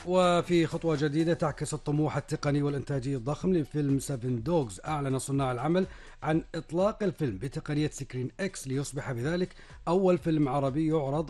وفي خطوة جديدة تعكس الطموح التقني والإنتاجي الضخم لفيلم 7 دوغز، أعلن صناع العمل عن إطلاق الفيلم بتقنية سكرين إكس ليصبح بذلك أول فيلم عربي يعرض